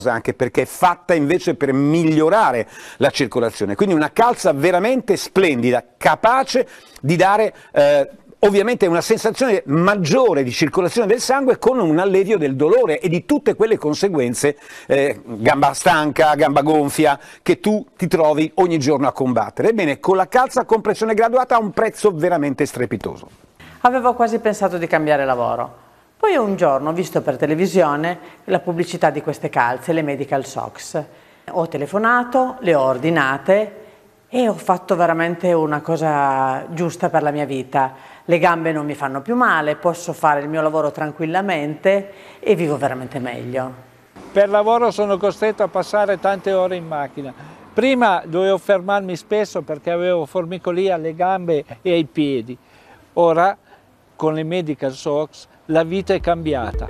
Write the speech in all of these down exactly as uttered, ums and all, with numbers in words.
anche perché è fatta invece per migliorare la circolazione, quindi una calza veramente splendida, capace di dare eh, ovviamente una sensazione maggiore di circolazione del sangue con un allevio del dolore e di tutte quelle conseguenze, eh, gamba stanca, gamba gonfia, che tu ti trovi ogni giorno a combattere. Ebbene, con la calza a compressione graduata ha un prezzo veramente strepitoso. Avevo quasi pensato di cambiare lavoro. Poi un giorno ho visto per televisione la pubblicità di queste calze, le Medical Socks. Ho telefonato, le ho ordinate e ho fatto veramente una cosa giusta per la mia vita. Le gambe non mi fanno più male, posso fare il mio lavoro tranquillamente e vivo veramente meglio. Per lavoro sono costretto a passare tante ore in macchina. Prima dovevo fermarmi spesso perché avevo formicolia alle gambe e ai piedi. Ora, con le Medical Socks, la vita è cambiata.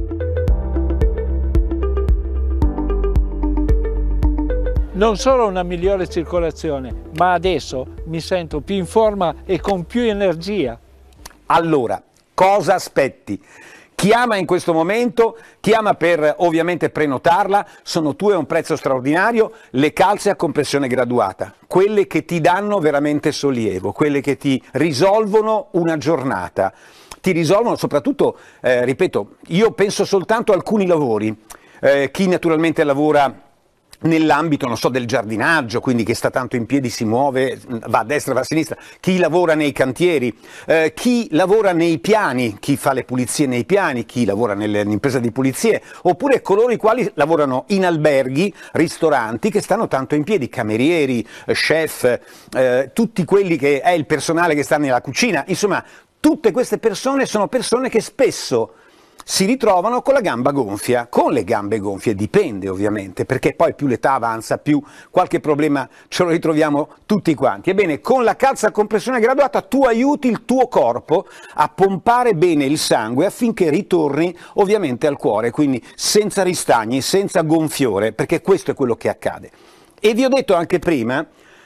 Non solo una migliore circolazione, ma adesso mi sento più in forma e con più energia. Allora, cosa aspetti? Chiama in questo momento, chiama per ovviamente prenotarla, sono tue a un prezzo straordinario, le calze a compressione graduata, quelle che ti danno veramente sollievo, quelle che ti risolvono una giornata. Ti risolvono soprattutto, eh, ripeto, io penso soltanto a alcuni lavori, eh, chi naturalmente lavora nell'ambito, non so, del giardinaggio, quindi che sta tanto in piedi, si muove, va a destra, va a sinistra, chi lavora nei cantieri, eh, chi lavora nei piani, chi fa le pulizie nei piani, chi lavora nell'impresa di pulizie, oppure coloro i quali lavorano in alberghi, ristoranti, che stanno tanto in piedi, camerieri, chef, eh, tutti quelli che è il personale che sta nella cucina, insomma, tutte queste persone sono persone che spesso si ritrovano con la gamba gonfia, con le gambe gonfie, dipende ovviamente, perché poi più l'età avanza, più qualche problema ce lo ritroviamo tutti quanti. Ebbene, con la calza a compressione graduata tu aiuti il tuo corpo a pompare bene il sangue affinché ritorni ovviamente al cuore, quindi senza ristagni, senza gonfiore, perché questo è quello che accade. E vi ho detto anche prima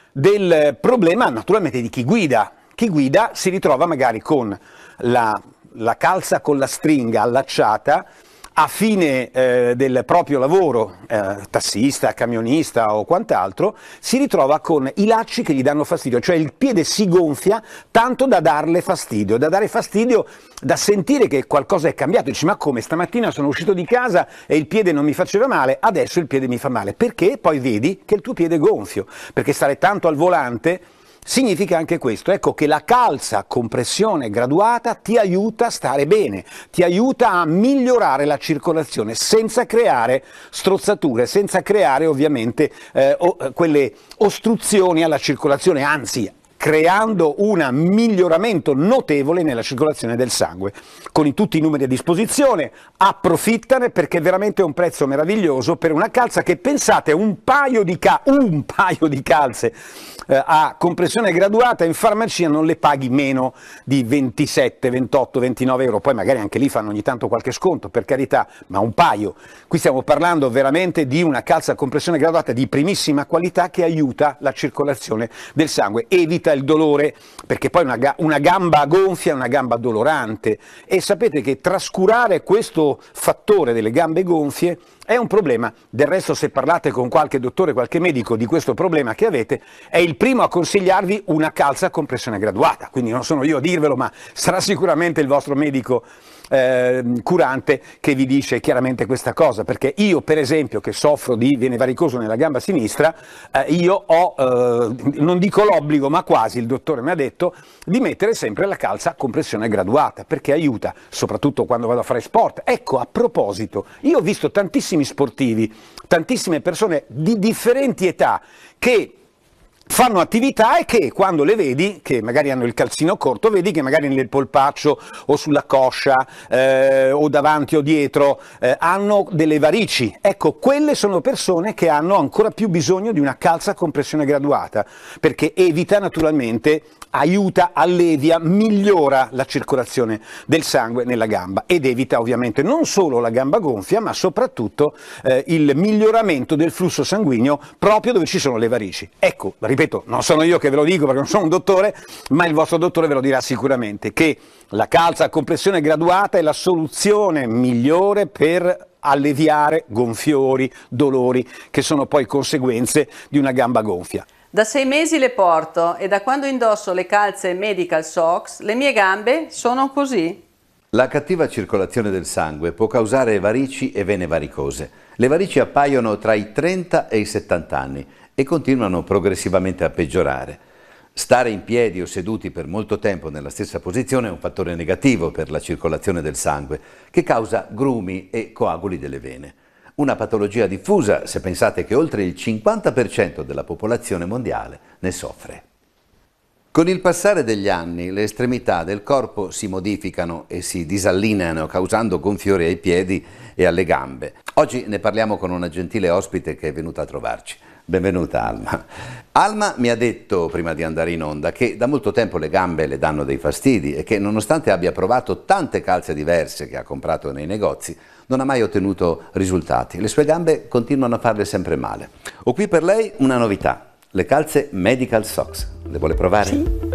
del problema naturalmente di chi guida. Chi guida si ritrova magari con la la calza con la stringa allacciata a fine eh, del proprio lavoro, eh, tassista, camionista o quant'altro, si ritrova con i lacci che gli danno fastidio, cioè il piede si gonfia tanto da darle fastidio, da dare fastidio, da sentire che qualcosa è cambiato. Dici, ma come, stamattina sono uscito di casa e il piede non mi faceva male, adesso il piede mi fa male, perché poi vedi che il tuo piede è gonfio, perché stare tanto al volante significa anche questo, ecco che la calza a compressione graduata ti aiuta a stare bene, ti aiuta a migliorare la circolazione senza creare strozzature, senza creare ovviamente eh, o, quelle ostruzioni alla circolazione, anzi creando un miglioramento notevole nella circolazione del sangue. Con tutti i numeri a disposizione, approfittane perché è veramente un prezzo meraviglioso per una calza che, pensate, un paio di, ca un paio di calze eh, a compressione graduata in farmacia non le paghi meno di ventisette, ventotto, ventinove euro, poi magari anche lì fanno ogni tanto qualche sconto, per carità, ma un paio. Qui stiamo parlando veramente di una calza a compressione graduata di primissima qualità che aiuta la circolazione del sangue, evita il dolore, perché poi una, ga una gamba gonfia è una gamba dolorante e sapete che trascurare questo fattore delle gambe gonfie è un problema. Del resto, se parlate con qualche dottore, qualche medico di questo problema che avete, è il primo a consigliarvi una calza a compressione graduata, quindi non sono io a dirvelo, ma sarà sicuramente il vostro medico eh, curante che vi dice chiaramente questa cosa, perché io per esempio, che soffro di vene varicoso nella gamba sinistra, eh, io ho, eh, non dico l'obbligo, ma quasi, il dottore mi ha detto, di mettere sempre la calza a compressione graduata, perché aiuta, soprattutto quando vado a fare sport. Ecco, a proposito, io ho visto tantissimi sportivi, tantissime persone di differenti età che fanno attività e che quando le vedi, che magari hanno il calzino corto, vedi che magari nel polpaccio o sulla coscia eh, o davanti o dietro eh, hanno delle varici. Ecco, quelle sono persone che hanno ancora più bisogno di una calza a compressione graduata, perché evita naturalmente, aiuta, allevia, migliora la circolazione del sangue nella gamba ed evita ovviamente non solo la gamba gonfia, ma soprattutto eh, il miglioramento del flusso sanguigno proprio dove ci sono le varici. Ecco, ripeto, non sono io che ve lo dico perché non sono un dottore, ma il vostro dottore ve lo dirà sicuramente, che la calza a compressione graduata è la soluzione migliore per alleviare gonfiori, dolori, che sono poi conseguenze di una gamba gonfia. Da sei mesi le porto e da quando indosso le calze Medical Socks le mie gambe sono così. La cattiva circolazione del sangue può causare varici e vene varicose. Le varici appaiono tra i trenta e i settanta anni e continuano progressivamente a peggiorare. Stare in piedi o seduti per molto tempo nella stessa posizione è un fattore negativo per la circolazione del sangue, che causa grumi e coaguli delle vene. Una patologia diffusa se pensate che oltre il cinquanta per cento della popolazione mondiale ne soffre. Con il passare degli anni le estremità del corpo si modificano e si disallineano, causando gonfiori ai piedi e alle gambe. Oggi ne parliamo con una gentile ospite che è venuta a trovarci. Benvenuta Alma. Alma mi ha detto prima di andare in onda che da molto tempo le gambe le danno dei fastidi e che nonostante abbia provato tante calze diverse che ha comprato nei negozi, non ha mai ottenuto risultati. Le sue gambe continuano a farle sempre male. Ho qui per lei una novità, le calze Medical Socks. Le vuole provare? Sì.